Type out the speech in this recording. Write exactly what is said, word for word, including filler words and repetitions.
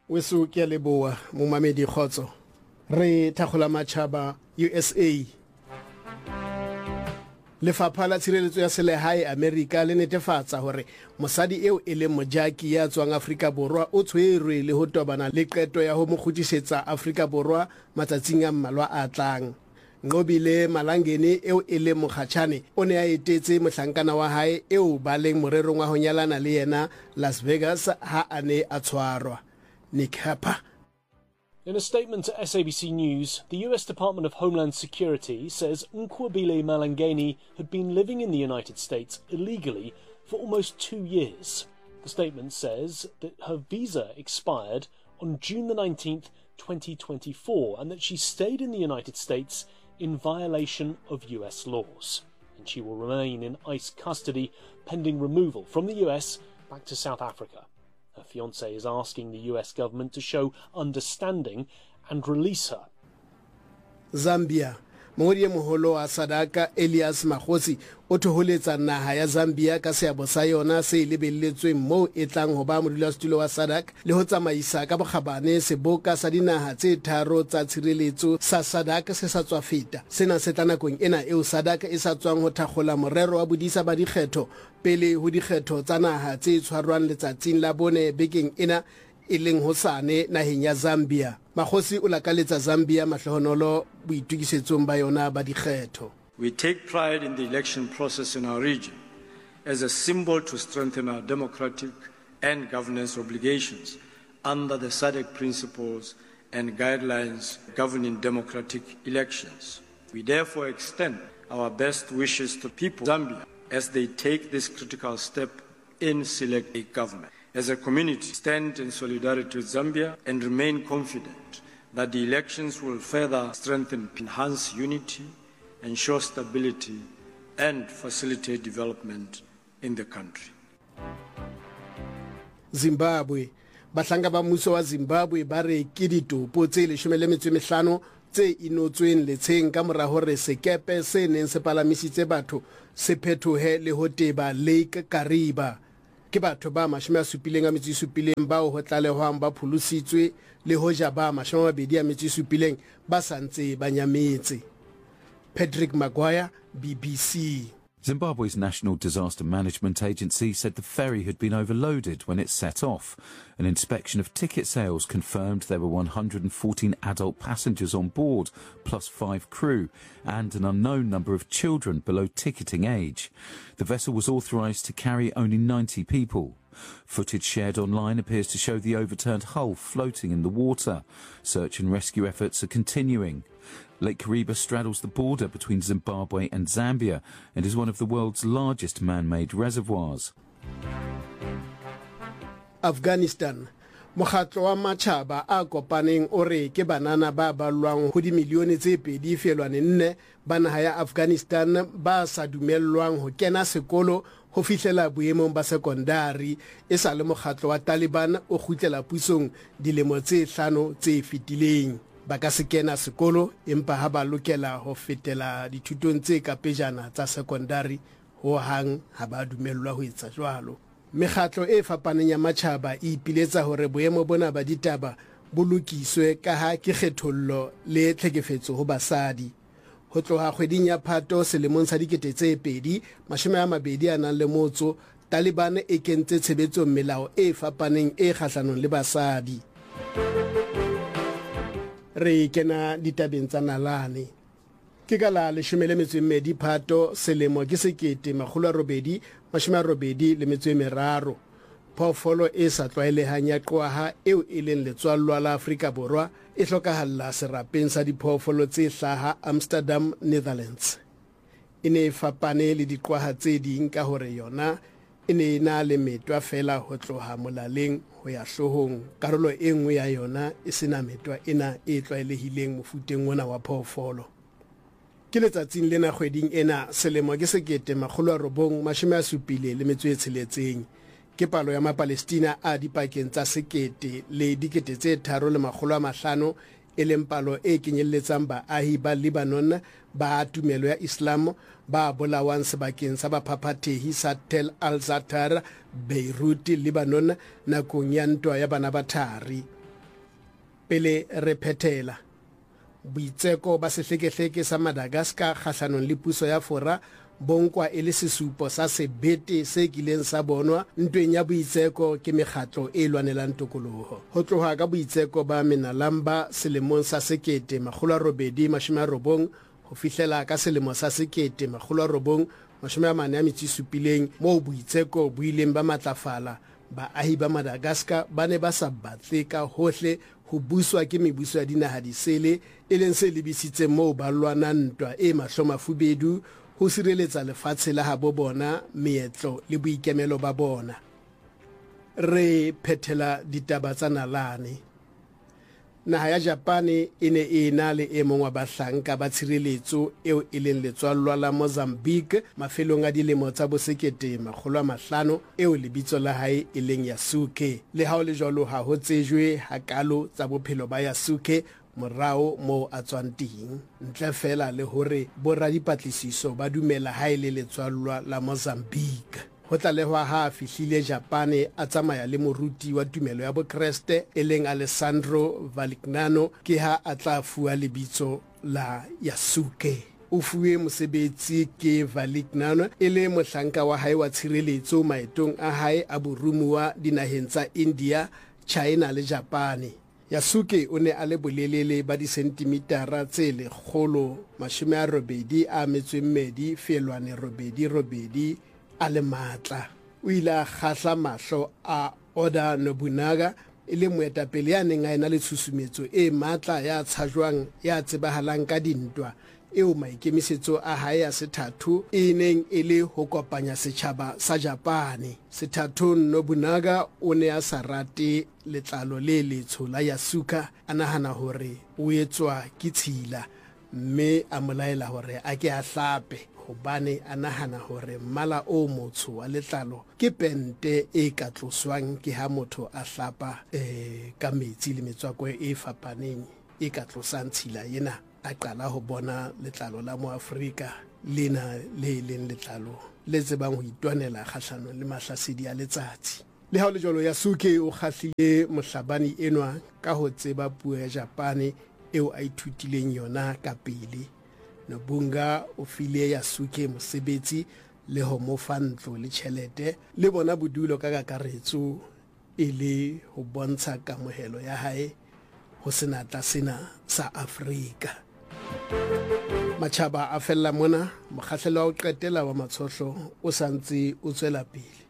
weso ke leboa momamedi khotso re thakgola matšhaba U S A. Lefapha la tshireletso ya selehae Amerika le netefatsa hore mosadi eo e leng mojaki ya tswang Afrika Borwa o tshwerwe le ho tobana le qeto ya ho mo kgutlisetsa Afrika Borwa matsatsing a mmalwa a tlang. Nqobile Malangeni eo e leng mokgatjhane o ne a etetse mohlankana wa hae eo ba leng morerong wa ho nyalana le yena Las Vegas ha a ne a tshwarwa. Nick Harper. In a statement to S A B C News, the U S Department of Homeland Security says Nqobile Malangeni had been living in the United States illegally for almost two years. The statement says that her visa expired on June the nineteenth, twenty twenty-four, and that she stayed in the United States in violation of U S laws. And she will remain in ICE custody pending removal from the U S back to South Africa. Her fiancé is asking the U S government to show understanding and release her. Zambia. Mongodi e moholo wa Sadaka Elias Makhosi o thoholetsa naha ya Zambia ka seabo sa yona se lebelletsweng moo e tlang ho ba modulasetulo wa SADC le ho tsamaisa ka bokgabane seboka sa dinaha tse tharo tsa tshireletso sa SADC se sa tswa feta. Sena se tla nakong ena eo SADC e sa tswang ho thakgola morero wa bodisa ba dikgetho pele ho dikgetho tsa naha tse tshwarwang letsatsing la bone bekeng ena e leng hosane naheng ya Zambia. Makhosi o lakaletsa Zambia mahlohonolo boitukisetsong ba yona ba dikgetho. We take pride in the election process in our region as a symbol to strengthen our democratic and governance obligations under the SADC principles and guidelines governing democratic elections. We therefore extend our best wishes to people of Zambia as they take this critical step in selecting a government. As a community, stand in solidarity with Zambia and remain confident that the elections will further strengthen, enhance unity, ensure stability, and facilitate development in the country. Zimbabwe. Bahlanga ba mmuso wa Zimbabwe ba re ke ditopo tse leshome le metso e mehlano tse inotsweng letsheng ka mora hore sekepe se neng se palamisitse batho se phethohe le ho teba Lake Kariba. Ke batho ba mashome a supileng a metso e supileng bao ho tlalehwang ba phulusitswe le hoja ba mashome a mabedi a metso e supileng ba santse ba nyametse. Patrick Maguire, B B C. Zimbabwe's National Disaster Management Agency said the ferry had been overloaded when it set off. An inspection of ticket sales confirmed there were one hundred fourteen adult passengers on board, plus five crew, and an unknown number of children below ticketing age. The vessel was authorised to carry only ninety people. Footage shared online appears to show the overturned hull floating in the water. Search and rescue efforts are continuing. Lake Kariba straddles the border between Zimbabwe and Zambia and is one of the world's largest man-made reservoirs. Afghanistan. Mokgatlo wa matjhaba a kopaneng o re ke banana ba balwang ho di milione tse pedi felwane nne ba naha ya Afghanistan ba sa dumellwang ho kena sekolo ho fihlela boemong ba sekondari e sa le mokgatlo wa Taliban o kgutlela pusong dilemo tse hlano tse fetileng. Ba ka se kena sekolo empa ha ba lokela ho fetela dithutong tse ka pejana tsa sekondari ho hang ha ba dumellwa ho etsa jwalo. Mekgatlo e fapaneng ya matjhaba e ipiletsa hore boemo bona ba ditaba bo lokiswe ka ha ke kgethollo le tlhekefetso ho basadi. Ho tloha kgweding ya Phato selemong sa dikete tse pedi mashome a mabedi a nang le motso Taliban e kentse tshebetsong melao e fapaneng e kgahlanong le basadi. Re kena ditabeng tsa nalane. Ke ka la leshome le metso e mmedi Phato selemo ke sekete makgolo a robedi mashome a robedi le metso e meraro. Phoofolo e sa tlwaelehang ya qwaha eo e leng letswallwa la Afrika Borwa e hlokahalla serapeng sa diphoofolo tse hlaha Amsterdam, Netherlands. E ne e fapane le diqwaha tse ding ka hore yona e ne e na le metwa fela ho tloha molaleng ho ya hlohong. Karolo e nngwe ya yona e sena metwa ena e tlwaelehileng mofuteng ona wa phoofolo. Ke letsatsing lena kgweding ena selemo ke sekete makgolo a robong mashome a supile le metso e tsheletseng. Ke palo ya Mapalestina a dipakeng tsa sekete le dikete tse tharo le makgolo a mahlano e leng palo e kenyelletsang baahi ba Lebanon ba tumelo ya Islam ba bolawang sebakeng sa baphaphathehi sa Tel Al-Zatar, Beirut, Lebanon nakong ya ntwa ya bana ba thari. pele re phethela boitseko ba sehlekehleke sa Madagascar kgahlanong le puso ya Fora bonkwa e le sesupo sa sebete se kileng sa bonwa ntweng ya boitseko ke mekgatlo e lwanelang tokoloho. Ho tloha ka boitseko ba Menalamba selemong sa sekete makgolo a robedi mashome a robong ho fihlela ka selemo sa sekete makgolo a robong mashome a mane a metso e supileng moo boitseko bo ileng ba matlafala, baahi ba Madagascar ba ne ba sa batle ka hohle ho buswa ke mebuso ya dinaha disele e leng se lebisitse moo ba lwanang ntwa e mahlomafubedu ho sireletsa lefatshe la habo bona, meetlo le boikemelo ba bona. Re phethela ditaba tsa nalane. Naha ya Japane e ne e na le e mong wa bahlanka ba tshireletso eo e leng letswallwa la Mozambique mafelong a dilemo tsa bosekete makgolo a mahlano eo lebitso la hae e leng Yasuke. Le ha o le jwalo ha ho tsejwe hakalo tsa bophelo ba Yasuke morao moo a tswang teng, ntle fela le hore boradipatlisiso ba dumela ha e le letswallwa la Mozambique. Ho tlalehwa ha a fihlile Japane a tsamaya le moruti wa tumelo ya Bokreste e leng Alessandro Valignano ke ha a tla fuwa lebitso la Yasuke. O fuwe mosebetsi ke Valignano e le mohlanka wa hae wa tshireletso maetong a hae a borumuwa dinaheng tsa India, China le Japane. Yasuke o ne a le bolelele ba disentimitara tse lekgolo mashome a robedi a metso e mmedi feelwane robedi robedi a le matla. O ile a kgahla mahlo a Oda Nobunaga e le moetapele ya neng a ena le tshusumetso e matla ya tshajwang ya tsebahalang ka dintwa eo maikemisetso a hae ya sethatho e neng e le ho kopanya setjhaba sa Japane. Sethatho Nobunaga o ne a sa rate letlalo le letsho la Yasuka, a nahana hore o etswa ke tshila, mme a molaela hore a ke a hlape hobane a nahana hore mmala o motsho wa letlalo ke pente e ka tloswang ke ha motho a hlapa eh, ka metsi le metswako e fapaneng e ka tlosang tshila yena. A qala ho bona letlalo la Moafrika lena le leng letlalo le tsebang ho itwanela kgahlano le mahlasedi a letsatsi. Le ha o le jwalo Yasuke o kgahlile mohlabani enwa ka ho tseba puo ya Japane eo a ithutileng yona ka pele. Nobunga o file Yasuke mosebetsi le ho mo fa ntlo le tjhelete le bona bodulo ka kakaretso e le ho bontsha kamohelo ya hae ho senatla sena sa Afrika. Matjhaba a fella mona, mokgahlelo wa ho qetela wa matshohlo o santse o tswela pele.